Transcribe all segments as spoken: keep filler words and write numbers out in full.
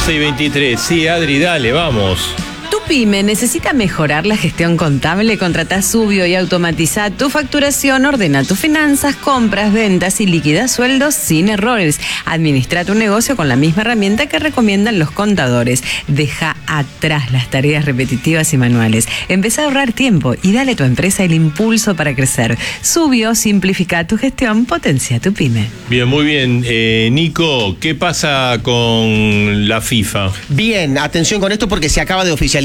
once y veintitrés. Sí, Adri, dale, vamos. ¿Tu pyme necesita mejorar la gestión contable? Contratá Subio y automatiza tu facturación, ordena tus finanzas, compras, ventas y liquida sueldos sin errores. Administra tu negocio con la misma herramienta que recomiendan los contadores. Deja atrás las tareas repetitivas y manuales. Empezá a ahorrar tiempo y dale a tu empresa el impulso para crecer. Subio simplifica tu gestión, potencia tu pyme. Bien, muy bien. Eh, Nico, ¿qué pasa con la FIFA? Bien, atención con esto porque se acaba de oficializar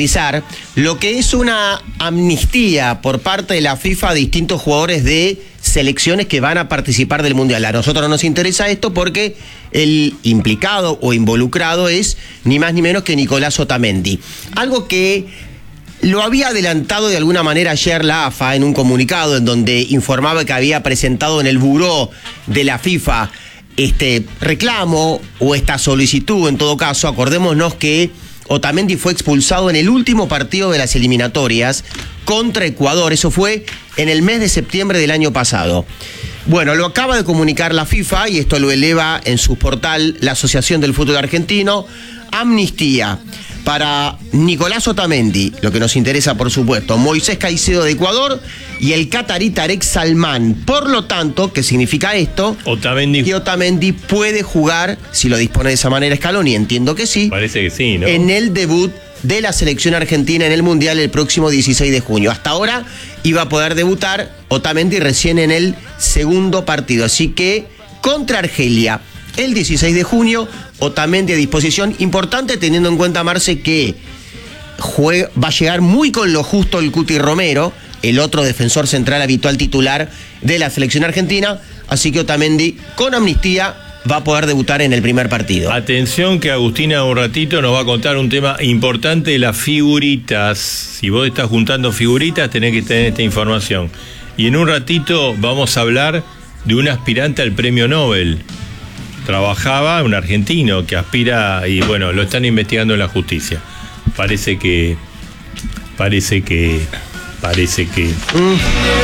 lo que es una amnistía por parte de la FIFA a distintos jugadores de selecciones que van a participar del Mundial. A nosotros no nos interesa esto porque el implicado o involucrado es ni más ni menos que Nicolás Otamendi. Algo que lo había adelantado de alguna manera ayer la A F A en un comunicado en donde informaba que había presentado en el buró de la FIFA este reclamo o esta solicitud. En todo caso, acordémonos que Otamendi fue expulsado en el último partido de las eliminatorias contra Ecuador. Eso fue en el mes de septiembre del año pasado. Bueno, lo acaba de comunicar la FIFA y esto lo eleva en su portal la Asociación del Fútbol Argentino. Amnistía para Nicolás Otamendi, lo que nos interesa por supuesto, Moisés Caicedo de Ecuador y el catarí Tarek Salman. Por lo tanto, ¿qué significa esto? Otamendi. Que Otamendi puede jugar, si lo dispone de esa manera Scaloni, entiendo que sí. Parece que sí, ¿no? En el debut de la selección argentina en el Mundial el próximo dieciséis de junio. Hasta ahora iba a poder debutar Otamendi recién en el segundo partido. Así que contra Argelia el dieciséis de junio, Otamendi a disposición. Importante teniendo en cuenta, Marce, que juega, va a llegar muy con lo justo el Cuti Romero, el otro defensor central habitual titular de la selección argentina. Así que Otamendi, con amnistía, va a poder debutar en el primer partido. Atención que Agustina un ratito nos va a contar un tema importante de las figuritas. Si vos estás juntando figuritas, tenés que tener esta información. Y en un ratito vamos a hablar de un aspirante al premio Nobel. Trabajaba un argentino que aspira y bueno, lo están investigando en la justicia. Parece que... Parece que... Parece que... Mm.